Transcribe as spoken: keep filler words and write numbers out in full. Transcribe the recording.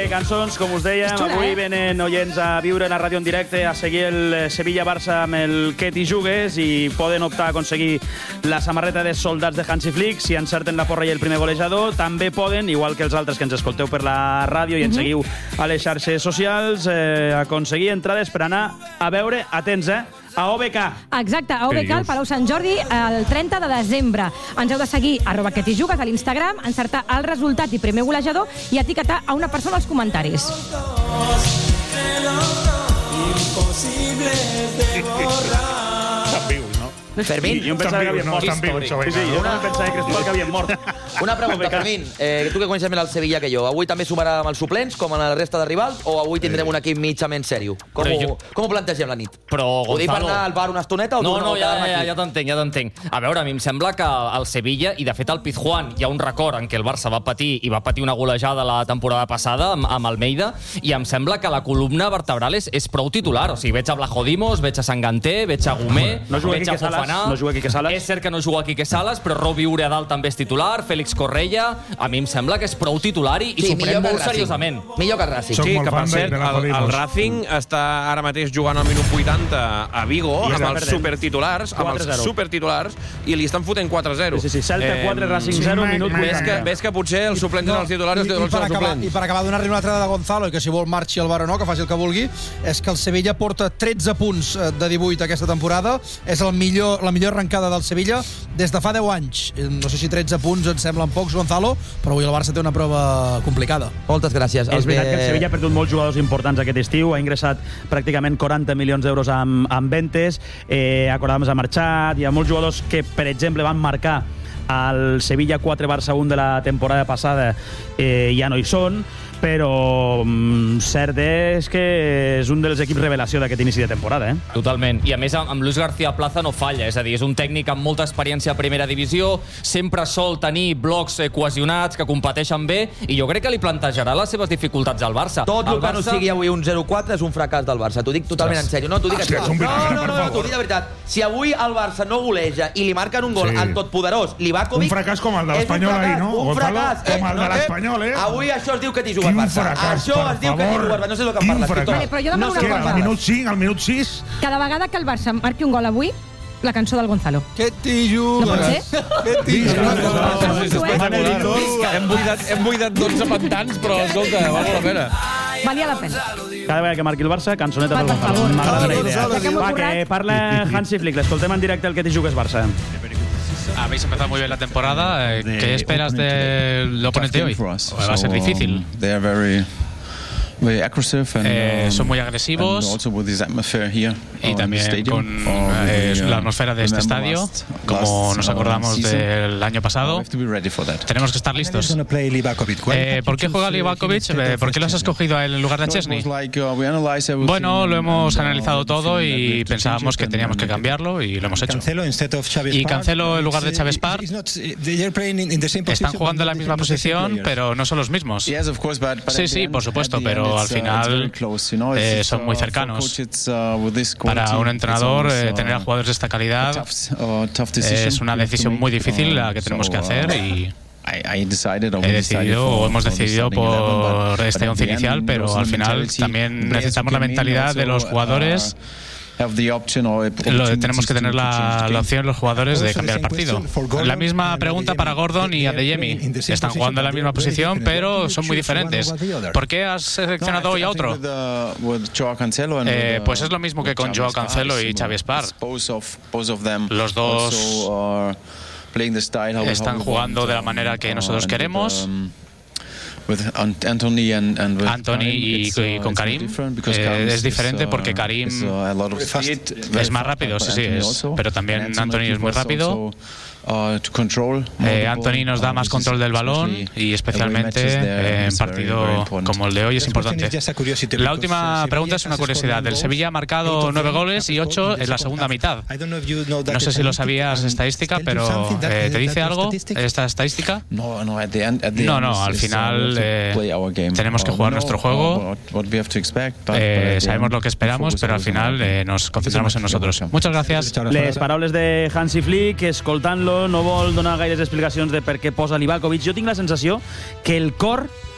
cançons, com us dèiem, xula, avui eh? venen oients a viure la ràdio en directe, a seguir el Sevilla-Barça amb el Que t'hi jugues i poden optar a aconseguir la samarreta de soldats de Hansi Flick si encerten la porra i el primer golejador. També poden, igual que els altres que ens escolteu per la ràdio i ens Mhm. seguiu a les xarxes socials, eh, aconseguir entrades per anar a veure, atents, eh, a O B K. Exacte, a O B K, al Palau Sant Jordi, el trenta de desembre. Ens heu de seguir, arroba que t'hi jugues, a l'Instagram, encertar el resultat i primer golejador i etiquetar a una persona als comentaris. Estan vius, no? Fermín, Jo em pensava que havien no, mort. estan vius, això, Sí, sí, jo també pensava que Cristóbal que havien mort. una pregunta, Fermín. Eh, tu que coneixes més el Sevilla que jo, avui també sumarà amb els suplents, com en la resta de rivals, o avui tindrem un equip mitjament sèrio? Com, Però ho, jo- com ho plantegem la nit? Però, Ho dic per Gonzalo... anar al bar una estoneta o No, tornar no, a ja, quedar-me ja, aquí? ja t'entenc, ja t'entenc. A veure, a mi em sembla que el Sevilla, i de fet al Pizjuán, hi ha un record en què el Barça va patir i va patir una golejada la temporada passada amb, amb Almeida, i em sembla que la columna vertebral és, és prou titular. O sigui, veig a Blajodimos, veig a Sanganté, veig a Gomé, No juga veig a Quique Salas, Fofana. no juga Quique Salas. És cert que no juga Quique Salas, però Robi Ure a dalt també és titular, Félix Correia. A mi em sembla que és prou titular i, i s'ho pren molt seriosament. Millor que el Racing. Soc Sí, molt que per fan de- cert, de la el, Podimos. el Racing està ara mateix jugant al minut vuitanta a Vigo, I està amb els perdent. supertitulars, amb quatre els zero. supertitulars, i li estan fotent quatre zero. Sí, sí, sí, Celta quatre, Racing sí, zero, ma- minut ma- Ves que, vuitanta. ves que potser els suplents No, eren els titulars i els i, i, titulars per són els acabar, suplents. I per acabar donar-li una altra de Gonzalo, i que si vol marxi el bar o no, que faci el que vulgui, és que el Sevilla porta tretze punts eh, de divuit aquesta temporada. És el millor, la millor arrencada del Sevilla des de fa deu anys. Eh, No sé si tretze punts ens semblen pocs, Gonzalo, però avui el Barça té una prova complicada. Moltes gràcies. És veritat que el Sevilla ha perdut molts jugadors importants aquest estiu, ha ingressat pràcticament quaranta milions d'euros amb, amb ventes, eh, Acordams ha marxat, hi ha molts jugadors que, per exemple, van marcar al Sevilla quatre Barça un de la temporada passada, eh, ja no hi són, però mm, cert és que és un dels equips revelació d'aquest inici de temporada. Eh? Totalment. I a més, amb Luis García Plaza no falla. És a dir, és un tècnic amb molta experiència a primera divisió, sempre sol tenir blocs eh, cohesionats que competeixen bé, i jo crec que li plantejarà les seves dificultats al Barça. Tot el el que no sigui avui un zero quatre és un fracàs del Barça. T'ho dic totalment en sèrio. No, t'ho dic en Hòstia, sèrio. és un No, vinagre, no, per no, no, favor. t'ho dic de veritat. Si avui el Barça no goleja i li marquen un gol Sí. al totpoderós Livakovic... Un fracàs com el de és un l'Espanyol fracàs, ahir, no? Un Gonzalo? fracàs. Com el de no, l'Espanyol, eh? Avui això es diu que t'hi jugues, Quin Barça. fracàs, Això per es diu que t'hi favor. jugues, Barça. No sé el que Quin parles. fracàs. tothom. Vale, però jo demano no una sé Que què cosa. al parles. minut cinc, al minut sis... Cada vegada que el Barça marqui un gol avui, la cançó del Gonzalo. Que t'hi jugues. No pot ser? Que t'hi jugues. Hem buidat, hem buidat dotze pantans, però, escolta, val la pena. Valia la pena. Cada vegada que marqui el Barça, cançoneta Va, per per favor. M'agrada la idea. Ja que m'ho Va, currat. que parla Hansi Flick. L'escoltem en directe el Que t'hi jugues Barça. Habéis empezado muy bien la temporada. eh, ¿Qué esperas del oponente hoy? Va a ser difícil. Eh, son muy agresivos y también con eh, la atmósfera de este estadio, como nos acordamos del año pasado. Tenemos que estar listos. Eh, ¿Por qué juega Livakovic? Eh, ¿Por qué lo has escogido a él en lugar de Chesney? Bueno, lo hemos analizado todo y pensábamos que teníamos que cambiarlo y lo hemos hecho. Y Cancelo en lugar de Chávez Park. Están jugando en la misma posición, pero no son los mismos. Sí, sí, por supuesto, pero al final eh, son muy cercanos. Para un entrenador, eh, tener a jugadores de esta calidad es una decisión muy difícil la que tenemos que hacer y he decidido o hemos decidido por este once inicial, pero al final también necesitamos la mentalidad de los jugadores. Lo, tenemos que tener la, la opción los jugadores de cambiar el partido. La misma pregunta para Gordon y Adeyemi. Están jugando en la misma posición, pero son muy diferentes. ¿Por qué has seleccionado hoy a otro? Eh, pues es lo mismo que con Joao Cancelo y Xavi Espar. Los dos están jugando de la manera que nosotros queremos. Anthony y, y con Karim eh, es diferente porque Karim es más rápido, sí, sí, es, pero también Anthony es muy rápido. Eh, Anthony nos da más control del balón y especialmente eh, en partido como el de hoy es importante. La última pregunta es una curiosidad. El Sevilla ha marcado nueve goles y ocho en la segunda mitad. No sé si lo sabías estadística, pero eh, ¿te dice algo esta estadística? No, no, al final eh, tenemos que jugar nuestro juego, eh, sabemos lo que esperamos, pero al final eh, nos concentramos en nosotros. Muchas gracias. Les paraules de Hansi Flick, escoltant-lo, no vol donar gaires explicacions de per què posa Livakovic. Jo tinc la sensació que el cor